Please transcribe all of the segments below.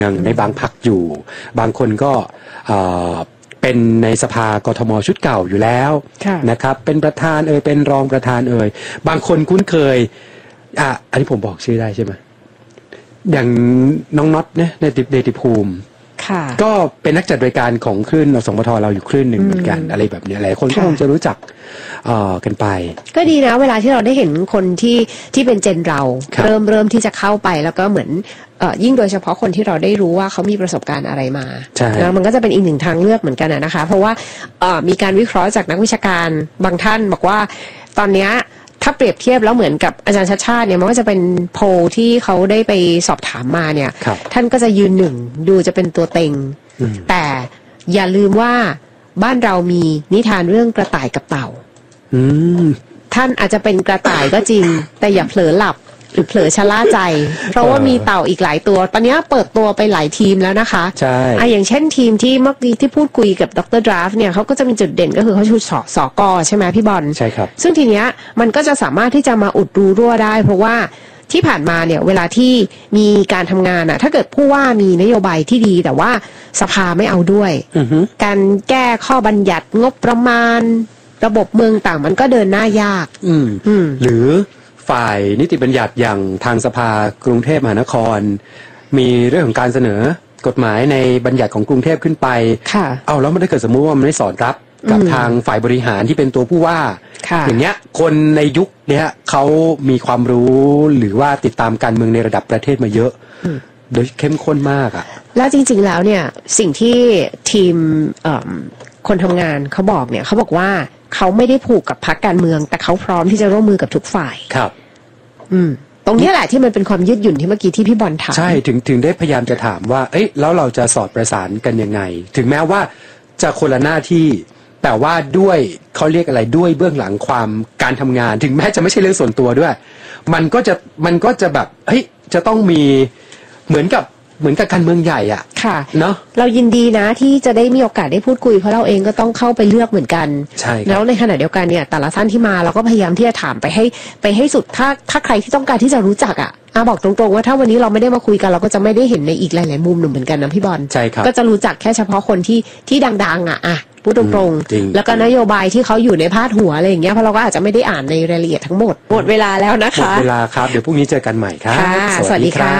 ยังในบางพรรคอยู่บางคนก็เป็นในสภากทมชุดเก่าอยู่แล้วนะครับเป็นประธานเป็นรองประธานบางคนคุ้นเคยอันนี้ผมบอกชื่อได้ใช่ไหมอย่างน้องน็อตเนี่ยในเดติภูมิก็เป็นนักจัดรายการของคลื่นอสมทเราอยู่คลื่นหนึ่งเหมือนกันอะไรแบบนี้หลายคนก็คงจะรู้จักกันไปก็ดีนะเวลาที่เราได้เห็นคนที่เป็นเจนเราเริ่มที่จะเข้าไปแล้วก็เหมือนยิ่งโดยเฉพาะคนที่เราได้รู้ว่าเขามีประสบการณ์อะไรมาแล้วมันก็จะเป็นอีกหนึ่งทางเลือกเหมือนกันนะคะเพราะว่ามีการวิเคราะห์จากนักวิชาการบางท่านบอกว่าตอนนี้ถ้าเปรียบเทียบแล้วเหมือนกับอาจารย์ชัชชาติเนี่ยมันก็จะเป็นโพลที่เขาได้ไปสอบถามมาเนี่ยท่านก็จะยืนหนึ่งดูจะเป็นตัวเต็งแต่อย่าลืมว่าบ้านเรามีนิทานเรื่องกระต่ายกับเต่าท่านอาจจะเป็นกระต่ายก็จริงแต่อย่าเผลอหลับหรือเผลอชะล่าใจเพราะว่ามีเต่าอีกหลายตัวตอนนี้เปิดตัวไปหลายทีมแล้วนะคะใช่อย่างเช่นทีมที่เมื่อกี้ที่พูดคุยกับดร.ดราฟเนี่ยเขาก็จะมีจุดเด่นก็คือเขาชูสกใช่ไหมพี่บอลใช่ครับซึ่งทีเนี้ยมันก็จะสามารถที่จะมาอุดรูรั่วได้เพราะว่าที่ผ่านมาเนี่ยเวลาที่มีการทำงานถ้าเกิดผู้ว่ามีนโยบายที่ดีแต่ว่าสภาไม่เอาด้วยการแก้ข้อบัญญัติงบประมาณระบบเมืองต่างมันก็เดินหน้ายากหรือฝ่ายนิติบัญญัติอย่างทางสภากรุงเทพมหานครมีเรื่องของการเสนอกฎหมายในบัญญัติของกรุงเทพขึ้นไปแล้วมันถ้าเกิดสมมุติว่ามันไม่สอดรับกับทางฝ่ายบริหารที่เป็นตัวผู้ว่าอย่างเงี้ยคนในยุคเนี้ยเขามีความรู้หรือว่าติดตามการเมืองในระดับประเทศมาเยอะโดยเข้มข้นมากแล้วจริงๆแล้วเนี่ยสิ่งที่ทีมคนทำงานเขาบอกเนี่ยเขาบอกว่าเขาไม่ได้ผูกกับพรรคการเมืองแต่เขาพร้อมที่จะร่วมมือกับทุกฝ่ายครับตรงนี้แหละที่มันเป็นความยืดหยุ่นที่เมื่อกี้ที่พี่บอลถามใช่ถึงได้พยายามจะถามว่าแล้วเราจะสอดประสานกันยังไงถึงแม้ว่าจะคนละหน้าที่แต่ว่าด้วยเขาเรียกอะไรด้วยเบื้องหลังความการทำงานถึงแม้จะไม่ใช่เรื่องส่วนตัวด้วยมันก็จะแบบจะต้องมีเหมือนกับการเมืองใหญ่ค่ะเนาะเรายินดีนะที่จะได้มีโอกาสได้พูดคุยเพราะเราเองก็ต้องเข้าไปเลือกเหมือนกันใช่แล้วในขณะเดียวกันเนี่ยแต่ละท่านที่มาเราก็พยายามที่จะถามไปให้สุดถ้าใครที่ต้องการที่จะรู้จักบอกตรงๆว่าถ้าวันนี้เราไม่ได้มาคุยกันเราก็จะไม่ได้เห็นในอีกหลายๆมุมหนึ่งเหมือนกันนะพี่บอลใช่ครับก็จะรู้จักแค่เฉพาะคนที่ดังๆพูดตรงๆแล้วก็นโยบายที่เขาอยู่ในพาดหัวอะไรอย่างเงี้ยเพราะเราก็อาจจะไม่ได้อ่านในรายละเอียดทั้งหมดหมดเวลาแล้วนะคะหมดเวลาครับเดี๋ยวพรุ่งนี้เจอกันใหม่ครับสวัสดีค่ะ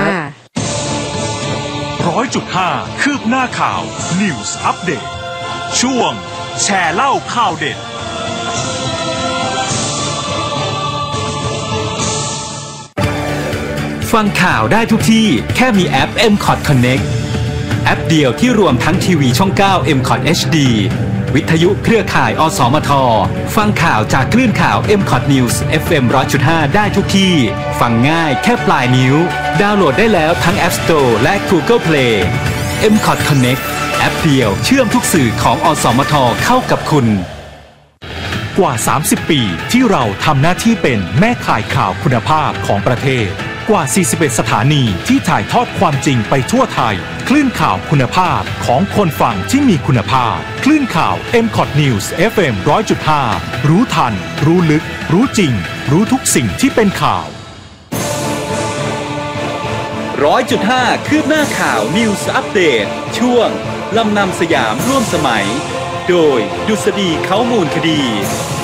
100.5 คืบหน้าข่าว News Update ช่วงแชร์เล่าข่าวเด็ดฟังข่าวได้ทุกที่แค่มีแอป MCOT Connect แอปเดียวที่รวมทั้งทีวีช่อง 9 MCOT HD วิทยุเครือข่ายอสมทฟังข่าวจากคลื่นข่าว MCOT News FM 100.5 ได้ทุกที่ฟังง่ายแค่ปลายนิ้วดาวน์โหลดได้แล้วทั้ง App Store และ Google Play MCOT Connect แอปเดียวเชื่อมทุกสื่อของอสมทเข้ากับคุณกว่า30 ปีที่เราทำหน้าที่เป็นแม่ข่ายข่าวคุณภาพของประเทศกว่า41สถานีที่ถ่ายทอดความจริงไปทั่วไทยคลื่นข่าวคุณภาพของคนฟังที่มีคุณภาพคลื่นข่าว MCOT News FM 100.5 รู้ทันรู้ลึกรู้จริงรู้ทุกสิ่งที่เป็นข่าว 100.5 คืบหน้าข่าว News Update ช่วงลำนำสยามร่วมสมัยโดยดุษฎีเขามูลคดี